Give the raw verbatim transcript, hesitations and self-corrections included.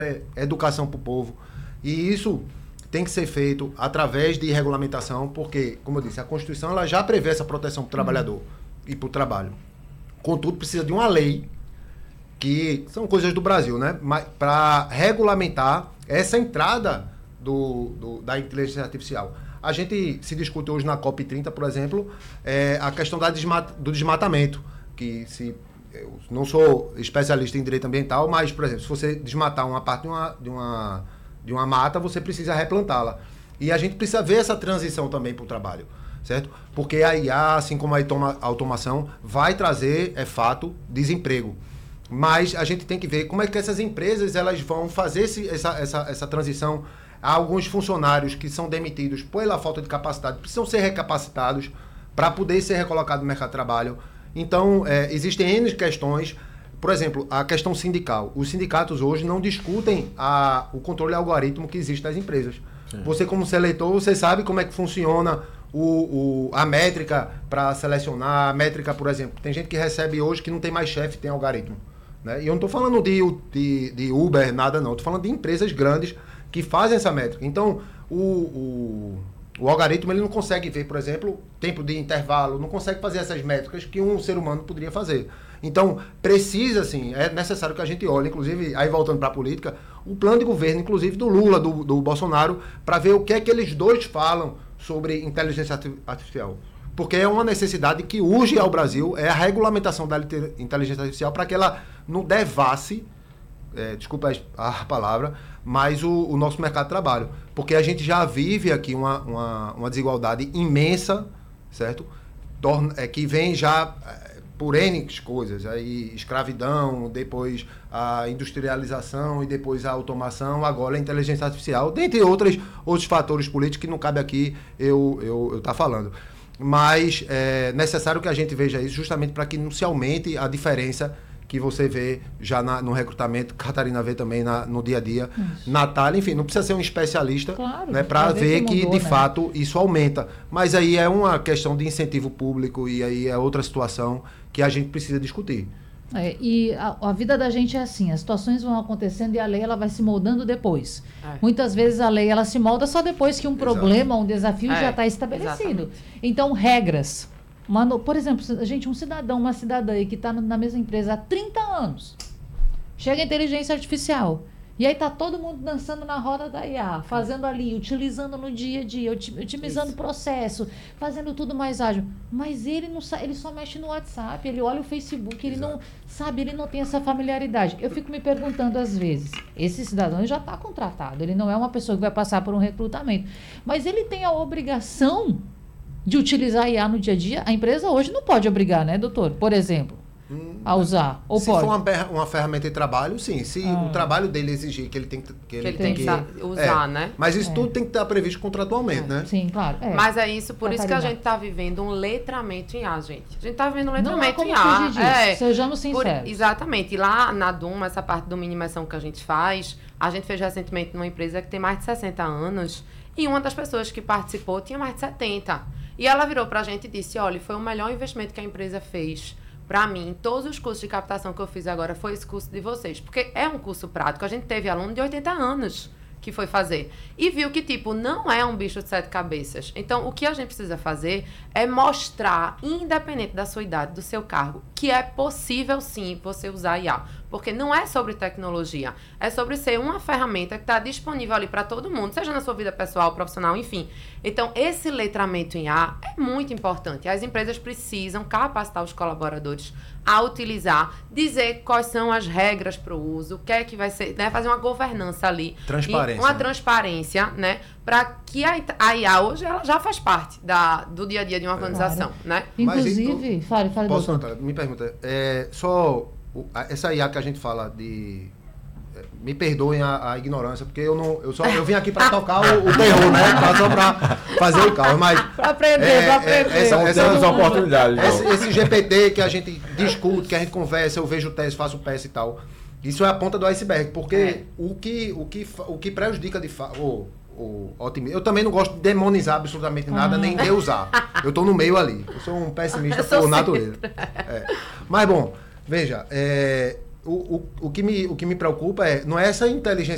é educação para o povo. E isso tem que ser feito através de regulamentação, porque, como eu disse, a Constituição ela já prevê essa proteção para o trabalhador uhum. e para o trabalho. Contudo, precisa de uma lei, que são coisas do Brasil, né? Para regulamentar essa entrada do, do, da inteligência artificial. A gente se discute hoje na COP trinta, por exemplo, é, a questão da desmat, do desmatamento, que se... Eu não sou especialista em direito ambiental, mas, por exemplo, se você desmatar uma parte de uma, de uma, de uma mata, você precisa replantá-la. E a gente precisa ver essa transição também para o trabalho, certo? Porque a I A, assim como a automação, vai trazer, é fato, desemprego. Mas a gente tem que ver como é que essas empresas elas vão fazer esse, essa, essa, essa transição. Há alguns funcionários que são demitidos pela falta de capacidade, precisam ser recapacitados para poder ser recolocados no mercado de trabalho. Então, é, existem N questões, por exemplo, a questão sindical. Os sindicatos hoje não discutem a, o controle algoritmo que existe das empresas. Sim. Você, como seletor, você sabe como é que funciona o, o, a métrica para selecionar. A métrica, por exemplo, tem gente que recebe hoje que não tem mais chefe, tem algoritmo. Né? E eu não estou falando de, de, de Uber, nada não. Estou falando de empresas grandes que fazem essa métrica. Então, o... o O algoritmo ele não consegue ver, por exemplo, tempo de intervalo, não consegue fazer essas métricas que um ser humano poderia fazer. Então, precisa, sim, é necessário que a gente olhe, inclusive, aí voltando para a política, o plano de governo, inclusive do Lula, do, do Bolsonaro, para ver o que é que eles dois falam sobre inteligência artificial. Porque é uma necessidade que urge ao Brasil, é a regulamentação da inteligência artificial para que ela não devasse, é, desculpa a palavra, mas o, o nosso mercado de trabalho. Porque a gente já vive aqui uma, uma, uma desigualdade imensa, certo? Torna, é, que vem já é, por N coisas, aí escravidão, depois a industrialização e depois a automação, agora a inteligência artificial, dentre outras, outros fatores políticos que não cabe aqui eu estar eu, eu tá falando. Mas é necessário que a gente veja isso justamente para que não se aumente a diferença que você vê já na, no recrutamento, Catarina vê também na, no dia a dia, isso. Natália, enfim, não precisa ser um especialista, claro, né, para ver que, mudou, de né? fato, isso aumenta. Mas aí é uma questão de incentivo público e aí é outra situação que a gente precisa discutir. É, e a, a vida da gente é assim, as situações vão acontecendo e a lei ela vai se moldando depois. É. Muitas vezes a lei ela se molda só depois que um Exato. problema, um desafio é. já está estabelecido. Exatamente. Então, regras. Mano, por exemplo, gente, um cidadão, uma cidadã aí que está na mesma empresa há trinta anos, chega a inteligência artificial, e aí tá todo mundo dançando na roda da I A, fazendo ali, utilizando no dia a dia, otimizando o processo, fazendo tudo mais ágil. Mas ele não sabe, ele só mexe no WhatsApp, ele olha o Facebook, ele Exato. não sabe, ele não tem essa familiaridade. Eu fico me perguntando às vezes, esse cidadão já está contratado, ele não é uma pessoa que vai passar por um recrutamento, mas ele tem a obrigação de utilizar a I A no dia a dia. A empresa hoje não pode obrigar, né, doutor? Por exemplo, hum, a usar. Ou se pode? for uma, uma ferramenta de trabalho, sim. Se ah. o trabalho dele exigir que ele tem que, que, ele ele tem tem que, que usar, é. né? Mas isso é. tudo tem que estar previsto contratualmente, é. né? Sim, claro. É. Mas é isso, por Catarina. isso que a gente está vivendo um letramento em I A, gente. A gente está vivendo um letramento em I A. Não é como fugir disso, é. Sejamos sinceros. Por, exatamente. E lá na Duma, essa parte de minimização que a gente faz, a gente fez recentemente numa empresa que tem mais de sessenta anos e uma das pessoas que participou tinha mais de setenta. E ela virou pra gente e disse, olha, foi o melhor investimento que a empresa fez pra mim. Todos os cursos de captação que eu fiz agora foi esse curso de vocês. Porque é um curso prático. A gente teve aluno de oitenta anos que foi fazer. E viu que, tipo, não é um bicho de sete cabeças. Então, o que a gente precisa fazer é mostrar, independente da sua idade, do seu cargo, que é possível, sim, você usar I A. Porque não é sobre tecnologia. É sobre ser uma ferramenta que está disponível ali para todo mundo, seja na sua vida pessoal, profissional, enfim. Então, esse letramento em I A é muito importante. As empresas precisam capacitar os colaboradores a utilizar, dizer quais são as regras para o uso, o que é que vai ser, né, fazer uma governança ali. Transparência. Uma né? transparência, né? Para que a, a I A hoje ela já faz parte da, do dia a dia de uma organização, claro. né? Inclusive, Mas, fale, fale, posso, doutor. Natália, me pergunta, é, só essa I A que a gente fala de... Me perdoem a, a ignorância, porque eu não eu só eu vim aqui para tocar o, o terror, né? Só para fazer o caos, mas para aprender, é, para aprender. É, essa, essa, essa oportunidade. Esse, esse G P T que a gente discute, que a gente conversa, eu vejo o teste, faço o P S e tal. Isso é a ponta do iceberg, porque é. o que o que o que prejudica de fato o, o otimismo. Eu também não gosto de demonizar absolutamente nada, ah. nem de usar. Eu tô no meio ali. Eu sou um pessimista por natureza. É. Mas bom, veja, é, O, o, o, que me, o que me preocupa é, não é essa inteligência